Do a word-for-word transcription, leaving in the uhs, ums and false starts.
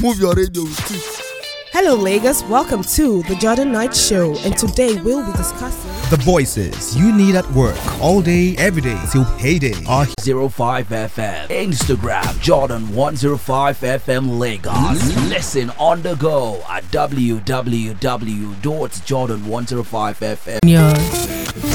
Move your radio with it. Hello Lagos, welcome to the Jordan Knight Show, and today we'll be discussing the voices you need at work all day, every day till payday. one oh five F M, Instagram Jordan one oh five F M Lagos. Listen on the go at w w w dot jordan one oh five f m.